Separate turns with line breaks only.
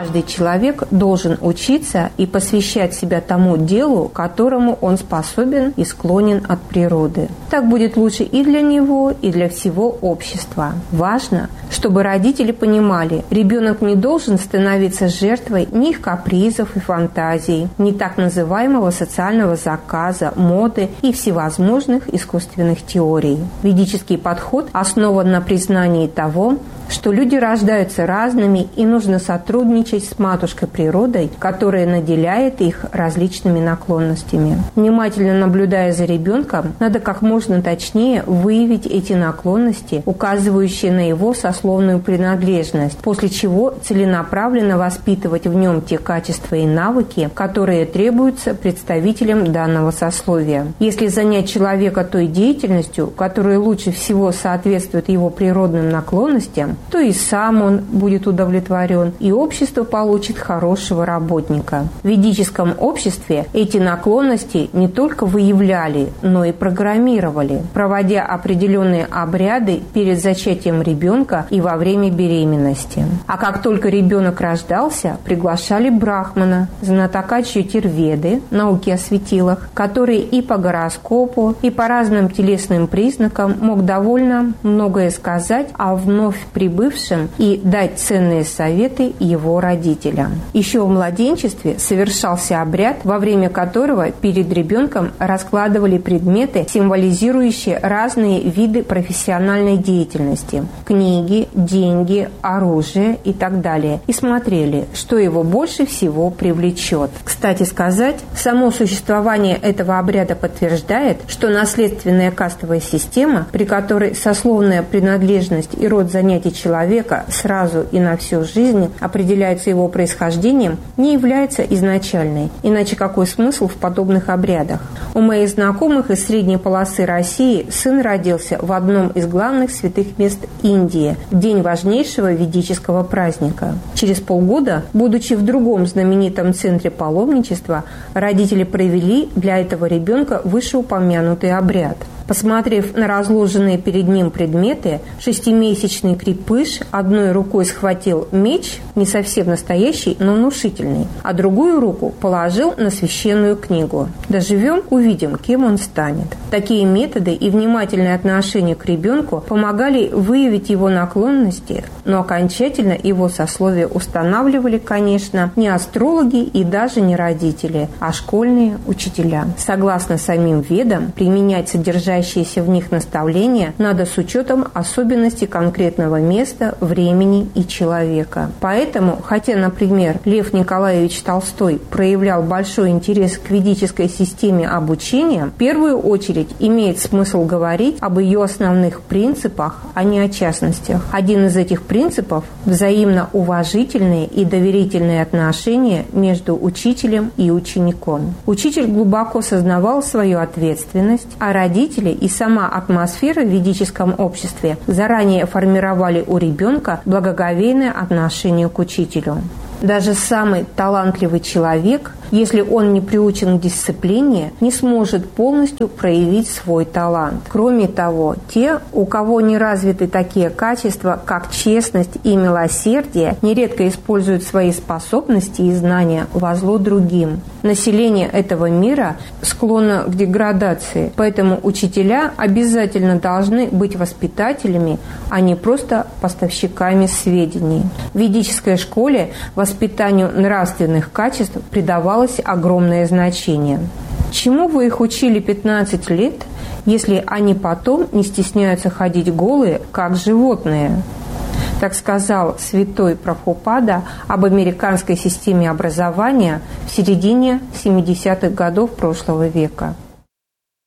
Каждый человек должен учиться и посвящать себя тому делу, которому он способен и склонен от природы. Так будет лучше и для него, и для всего общества. Важно, чтобы родители понимали, ребенок не должен становиться жертвой ни их капризов и фантазий, ни так называемого социального заказа, моды и всевозможных искусственных теорий. Ведический подход основан на признании того, что люди рождаются разными и нужно сотрудничать с матушкой природой, которая наделяет их различными наклонностями. Внимательно наблюдая за ребенком, надо как можно точнее выявить эти наклонности, указывающие на его сословную принадлежность, после чего целенаправленно воспитывать в нем те качества и навыки, которые требуются представителям данного сословия. Если занять человека той деятельностью, которая лучше всего соответствует его природным наклонностям, то и сам он будет удовлетворен, и общество получит хорошего работника. В ведическом обществе эти наклонности не только выявляли, но и программировали, проводя определенные обряды перед зачатием ребенка и во время беременности. А как только ребенок рождался, приглашали брахмана, знатока чьютирведы, науки о светилах, который и по гороскопу, и по разным телесным признакам мог довольно многое сказать о вновь прибывшем и дать ценные советы его родителям. Еще в младенчестве совершался обряд, во время которого перед ребенком раскладывали предметы, символизирующие разные виды профессиональной деятельности – книги, деньги, оружие и так далее, и смотрели, что его больше всего привлечет. Кстати сказать, само существование этого обряда подтверждает, что наследственная кастовая система, при которой сословная принадлежность и род занятий человека сразу и на всю жизнь определяются его происхождением, не является изначальной. Иначе какой смысл в подобных обрядах? У моих знакомых из средней полосы России сын родился в одном из главных святых мест Индии в день важнейшего ведического праздника. Через полгода, будучи в другом знаменитом центре паломничества, родители провели для этого ребенка вышеупомянутый обряд. Посмотрев на разложенные перед ним предметы, 6-месячный крепыш одной рукой схватил меч, не совсем настоящий, но внушительный, а другую руку положил на священную книгу. Доживем, увидим, кем он станет. Такие методы и внимательное отношение к ребенку помогали выявить его наклонности, но окончательно его сословие устанавливали, конечно, не астрологи и даже не родители, а школьные учителя. Согласно самим ведам, применять содержащиеся в них наставления надо с учетом особенностей конкретного места, времени и человека. Поэтому, хотя, например, Лев Николаевич Толстой проявлял большой интерес к ведической системе обучения, в первую очередь имеет смысл говорить об ее основных принципах, а не о частностях. Один из этих принципов – взаимно уважительные и доверительные отношения между учителем и учеником. Учитель глубоко сознавал свою ответственность, а родители и сама атмосфера в ведическом обществе заранее формировали у ребенка благоговейное отношение к учителю. Даже самый талантливый человек, если он не приучен к дисциплине, не сможет полностью проявить свой талант. Кроме того, те, у кого не развиты такие качества, как честность и милосердие, нередко используют свои способности и знания во зло другим. Население этого мира склонно к деградации, поэтому учителя обязательно должны быть воспитателями, а не просто поставщиками сведений. В ведической школе воспитанию нравственных качеств придавалось огромное значение. Чему вы их учили 15 лет, если они потом не стесняются ходить голые, как животные? Так сказал святой Прабхупада об американской системе образования в середине 70-х годов прошлого века.